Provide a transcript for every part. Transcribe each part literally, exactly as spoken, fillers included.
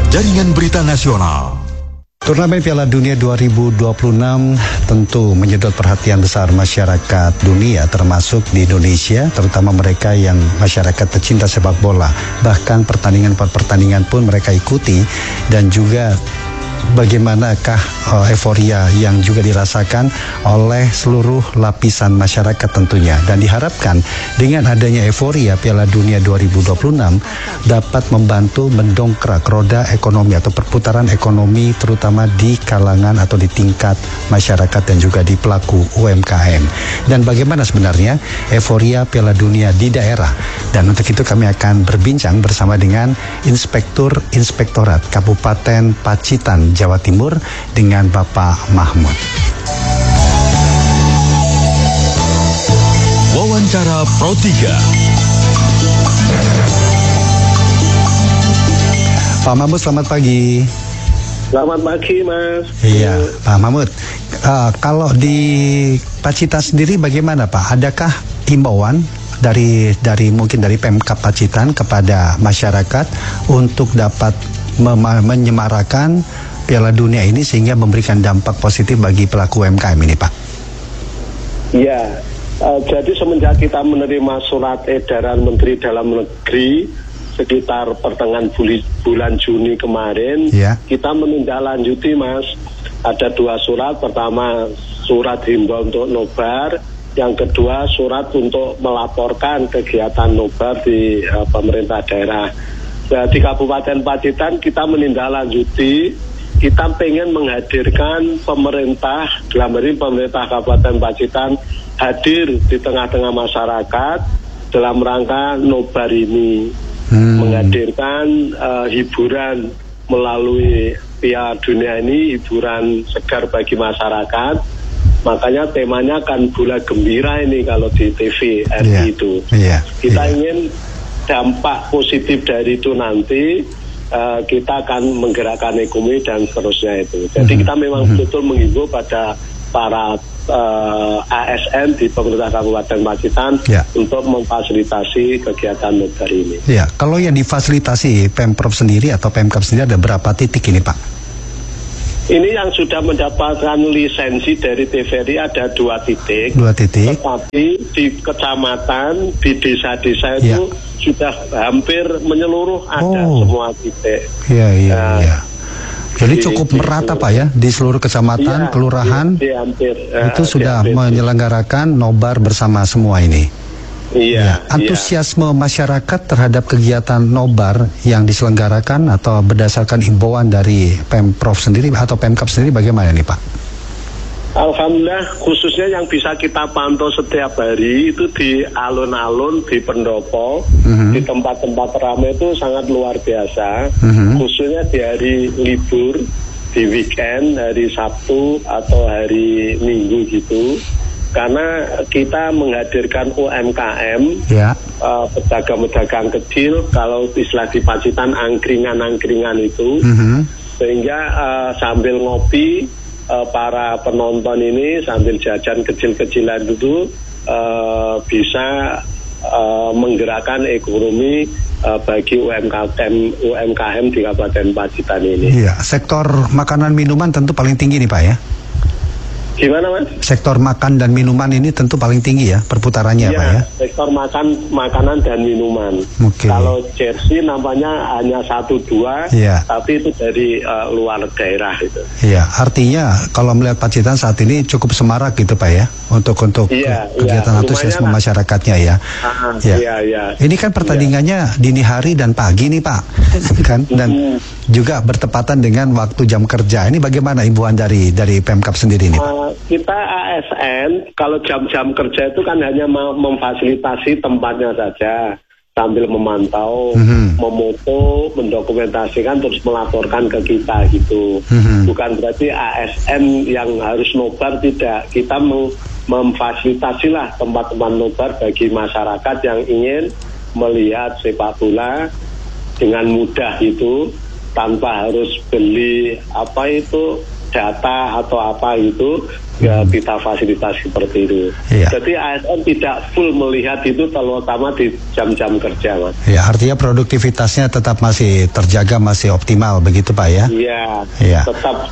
Jaringan Berita Nasional. Turnamen Piala Dunia dua ribu dua puluh enam tentu menyedot perhatian besar masyarakat dunia, termasuk di Indonesia, terutama mereka yang masyarakat pecinta sepak bola. Bahkan pertandingan per pertandingan pun mereka ikuti, dan juga bagaimanakah uh, euforia yang juga dirasakan oleh seluruh lapisan masyarakat tentunya. Dan diharapkan dengan adanya euforia Piala Dunia dua ribu dua puluh enam dapat membantu mendongkrak roda ekonomi atau perputaran ekonomi, terutama di kalangan atau di tingkat masyarakat dan juga di pelaku U M K M. Dan bagaimana sebenarnya euforia Piala Dunia di daerah. Dan untuk itu kami akan berbincang bersama dengan Inspektur Inspektorat Kabupaten Pacitan, Jawa Timur, dengan Bapak Mahmud. Wawancara Pro tiga. Pak Mahmud, selamat pagi. Selamat pagi, Mas. Iya, Pak Mahmud. Uh, kalau di Pacitan sendiri bagaimana, Pak? Adakah himbauan dari dari mungkin dari Pemkab Pacitan kepada masyarakat untuk dapat mem- menyemarakan Piala Dunia ini sehingga memberikan dampak positif bagi pelaku U M K M ini, Pak? Iya, uh, jadi semenjak kita menerima surat edaran Menteri Dalam Negeri sekitar pertengahan buli, bulan Juni kemarin, ya, kita menindaklanjuti, Mas. Ada dua surat. Pertama, surat himbau untuk nobar. Yang kedua, surat untuk melaporkan kegiatan nobar di uh, pemerintah daerah. Nah, di Kabupaten Pacitan kita menindaklanjuti. Kita pengen menghadirkan pemerintah, dalam hal ini pemerintah Kabupaten Pacitan, hadir di tengah-tengah masyarakat dalam rangka nobar ini. Hmm. Menghadirkan uh, hiburan melalui Piala Dunia ini, hiburan segar bagi masyarakat. Makanya temanya kan bola gembira ini kalau di T V R I, yeah, itu. Yeah, kita yeah. ingin dampak positif dari itu nanti uh, kita akan menggerakkan ekonomi dan seterusnya itu. Jadi mm-hmm. kita memang mm-hmm. betul menghimbau pada para uh, A S N di pemerintah Kabupaten Pacitan, ya, untuk memfasilitasi kegiatan nobar ini. Ya, kalau yang difasilitasi Pemprov sendiri atau Pemkab sendiri ada berapa titik ini, Pak? Ini yang sudah mendapatkan lisensi dari T V R I ada dua titik. Dua titik. Tetapi di kecamatan, di desa-desa itu, ya, sudah hampir menyeluruh, ada oh. semua titik. Iya, iya, nah, iya. Jadi cukup merata, Pak, ya, di seluruh kecamatan, iya, kelurahan, di, di hampir, uh, itu sudah hampir, menyelenggarakan nobar bersama semua ini. Iya. Ya, antusiasme iya. masyarakat terhadap kegiatan nobar yang diselenggarakan atau berdasarkan himbauan dari Pemprov sendiri atau Pemkab sendiri bagaimana nih, Pak? Alhamdulillah, khususnya yang bisa kita pantau setiap hari itu di alun-alun, di pendopo, mm-hmm. di tempat-tempat ramai itu sangat luar biasa, mm-hmm. khususnya di hari libur, di weekend, hari Sabtu atau hari Minggu gitu, karena kita menghadirkan U M K M, yeah. uh, pedagang-pedagang kecil, kalau istilah di Pacitan angkringan-angkringan itu, mm-hmm. sehingga uh, sambil ngopi, Uh, para penonton ini sambil jajan kecil-kecilan itu uh, bisa uh, menggerakkan ekonomi uh, bagi U M K M U M K M di Kabupaten Pacitan ini. Iya, sektor makanan minuman tentu paling tinggi nih, Pak, ya? Gimana, Mas? Sektor makan dan minuman ini tentu paling tinggi ya perputarannya, ya, Pak, ya? Sektor makan, makanan dan minuman. Okay. Kalau jersey nampaknya hanya satu dua, ya, tapi itu dari uh, luar daerah itu. Iya, artinya kalau melihat Pacitan saat ini cukup semarak gitu, Pak, ya, untuk untuk ya, kegiatan ya, antusiasme masyarakatnya ya. Aha, ya. Ya, ya. Ini kan pertandingannya ya. dini hari dan pagi nih, Pak, kan? Dan hmm. juga bertepatan dengan waktu jam kerja. Ini bagaimana himbauan dari dari Pemkab sendiri nih, Pak? Uh, kita A S N kalau jam-jam kerja itu kan hanya memfasilitasi tempatnya saja sambil memantau, mm-hmm. memoto, mendokumentasikan terus melaporkan ke kita gitu. Mm-hmm. Bukan berarti A S N yang harus nobar, tidak. Kita mem- memfasilitasilah tempat-tempat nobar bagi masyarakat yang ingin melihat sepak bola dengan mudah itu, tanpa harus beli apa itu data atau apa itu ya kita fasilitasi seperti itu. Iya. Jadi A S N tidak full melihat itu terutama di jam-jam kerja, Mas. Ya, artinya produktivitasnya tetap masih terjaga, masih optimal begitu Pak ya? Iya. Ya. Tetap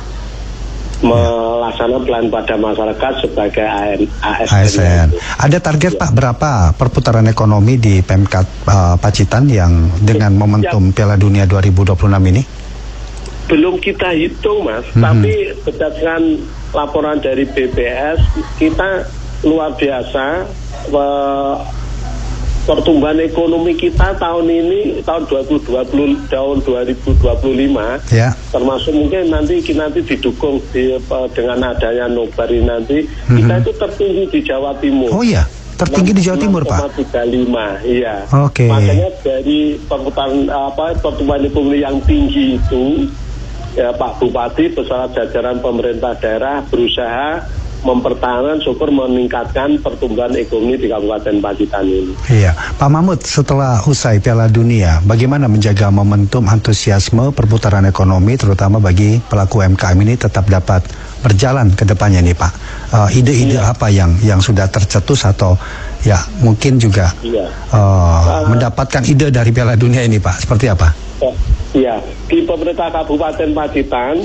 melaksanakan pelayanan pada masyarakat sebagai A S N. A S N. Ada target ya. Pak berapa perputaran ekonomi di Pemkab uh, Pacitan yang dengan momentum ya. Piala Dunia dua ribu dua puluh enam ini? Belum kita hitung, Mas, mm-hmm. tapi berdasarkan laporan dari B P S kita luar biasa. Uh, pertumbuhan ekonomi kita tahun ini tahun dua ribu dua puluh tahun dua ribu dua puluh lima ya. Termasuk mungkin nanti nanti didukung di, uh, dengan adanya nobar ini nanti mm-hmm. kita itu tertinggi di Jawa Timur. Oh iya, tertinggi di Jawa Timur Pak. enam koma tiga lima iya. Oke. Okay. Makanya dari perputaran apa pertumbuhan ekonomi yang tinggi itu ya Pak Bupati beserta jajaran pemerintah daerah berusaha mempertahankan syukur meningkatkan pertumbuhan ekonomi di Kabupaten Pacitan ini. Iya, Pak Mahmud, setelah usai Piala Dunia, bagaimana menjaga momentum antusiasme perputaran ekonomi, terutama bagi pelaku U M K M ini tetap dapat berjalan ke depannya nih Pak? Uh, ide-ide iya. apa yang yang sudah tercetus atau ya mungkin juga iya. uh, uh, mendapatkan ide dari Piala Dunia ini Pak? Seperti apa? Iya, di pemerintah Kabupaten Pacitan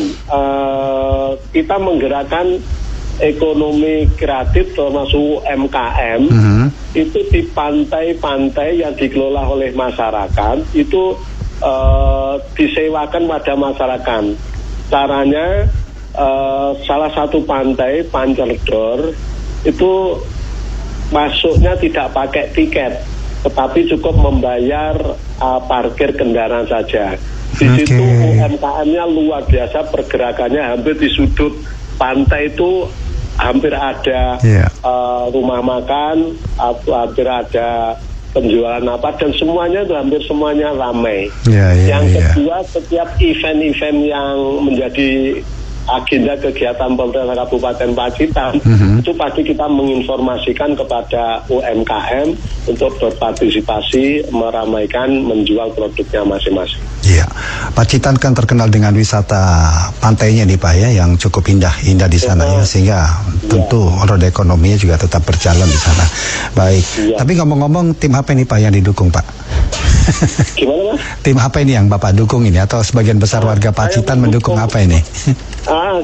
uh, kita menggerakkan ekonomi kreatif termasuk U M K M mm-hmm. itu di pantai-pantai yang dikelola oleh masyarakat itu uh, disewakan pada masyarakat. Caranya uh, salah satu pantai Pancerdor itu masuknya tidak pakai tiket, tetapi cukup membayar uh, parkir kendaraan saja. Di okay. situ U M K M-nya luar biasa pergerakannya, hampir di sudut pantai itu hampir ada yeah. uh, rumah makan, hampir ada penjualan apa, dan semuanya itu hampir semuanya ramai. Yeah, yeah, yang kedua, yeah. setiap event-event yang menjadi agenda kegiatan pemerintah Kabupaten Pacitan mm-hmm. itu pasti kita menginformasikan kepada U M K M untuk berpartisipasi meramaikan menjual produknya masing-masing. Iya, Pacitan kan terkenal dengan wisata pantainya nih Pak ya, yang cukup indah indah di sana ya, ya sehingga ya. tentu roda ekonominya juga tetap berjalan di sana. Baik, ya. Tapi ngomong-ngomong tim apa nih Pak yang didukung Pak? Gimana Mas? Tim apa ini yang Bapak dukung ini, atau sebagian besar warga Pacitan mendukung apa ini? Ah,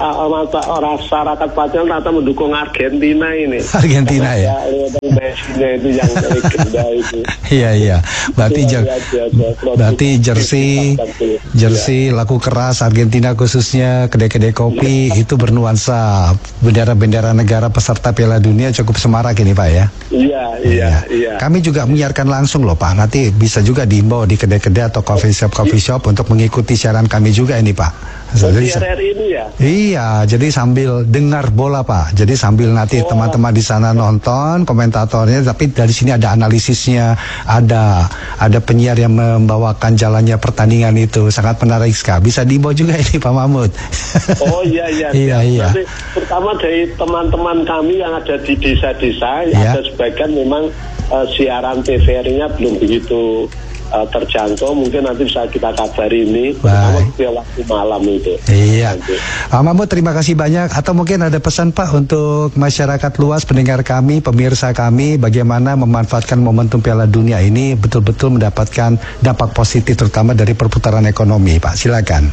orang masyarakat Pacitan rata mendukung Argentina ini. Argentina ya. Messi-nya itu yang legenda itu. Iya iya. Berarti jer- berarti jersey jersey laku keras Argentina khususnya kedai-kedai kopi itu bernuansa bendera-bendera negara peserta Piala Dunia cukup semarak ini Pak ya. Iya iya iya. Kami juga menyiarkan langsung loh Pak. Nanti bisa juga diimbau di kedai-kedai atau coffee shop coffee shop untuk mengikuti siaran kami juga ini Pak. Jadi, R R ini ya? Iya, jadi sambil dengar bola Pak. Jadi sambil nanti oh. teman-teman di sana nonton komentatornya, tapi dari sini ada analisisnya, ada ada penyiar yang membawakan jalannya pertandingan itu. Sangat menarik sekali. Bisa dibawa juga ini Pak Mahmud. Oh iya iya. iya iya. Nanti, pertama dari teman-teman kami yang ada di desa-desa, ya. ada sebagian memang uh, siaran T V R-nya belum begitu Uh, terjangkau, mungkin nanti bisa kita kabari ini terutama waktu malam itu. Iya. Pak Mahmud, terima kasih banyak. Atau mungkin ada pesan Pak untuk masyarakat luas, pendengar kami, pemirsa kami, bagaimana memanfaatkan momentum Piala Dunia ini betul-betul mendapatkan dampak positif terutama dari perputaran ekonomi Pak. Silakan.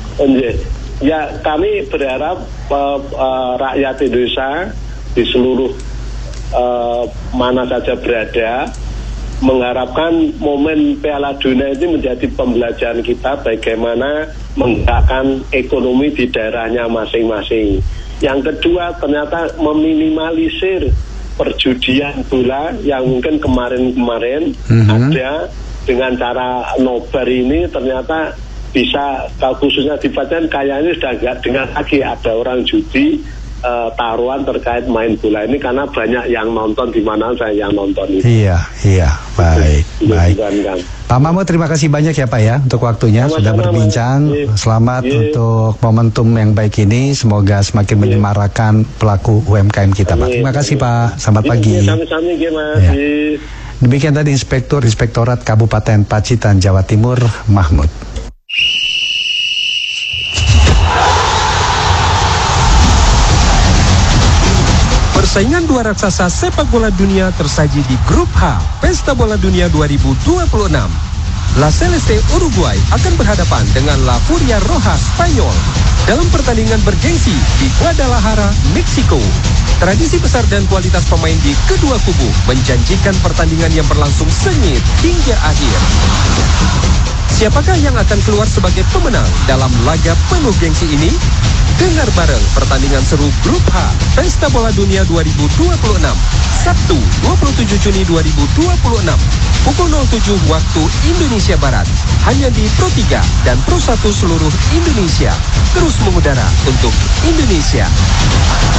Ya, kami berharap uh, uh, rakyat Indonesia di seluruh uh, mana saja berada mengharapkan momen Piala Dunia ini menjadi pembelajaran kita bagaimana menggerakkan ekonomi di daerahnya masing-masing. Yang kedua, ternyata meminimalisir perjudian bola yang mungkin kemarin-kemarin mm-hmm. ada dengan cara nobar ini ternyata bisa, khususnya di Pacitan kayaknya sudah nggak dengar lagi ada orang judi Uh, taruhan terkait main bola ini karena banyak yang nonton, di mana saya yang nonton itu. Iya, iya, baik, itu, baik. Kan. Pak Mahmud, terima kasih banyak ya Pak ya untuk waktunya. Sama-sama, sudah berbincang. Ye. Selamat Ye. untuk momentum yang baik ini. Semoga semakin Ye. menyemarakan pelaku U M K M kita Pak. Terima kasih Pak. Selamat Ye. pagi. Sami-sami gimana? Ya. Demikian tadi Inspektur Inspektorat Kabupaten Pacitan, Jawa Timur, Mahmud. Persaingan dua raksasa sepak bola dunia tersaji di Grup H Pesta Bola Dunia dua ribu dua puluh enam. La Celeste Uruguay akan berhadapan dengan La Furia Roja Spanyol dalam pertandingan bergengsi di Guadalajara, Meksiko. Tradisi besar dan kualitas pemain di kedua kubu menjanjikan pertandingan yang berlangsung sengit hingga akhir. Siapakah yang akan keluar sebagai pemenang dalam laga penuh gengsi ini? Dengar bareng pertandingan seru Grup H Pesta Bola Dunia dua ribu dua puluh enam, Sabtu dua puluh tujuh Juni dua ribu dua puluh enam, pukul nol tujuh waktu Indonesia Barat, hanya di Pro tiga dan Pro satu seluruh Indonesia. Terus mengudara untuk Indonesia.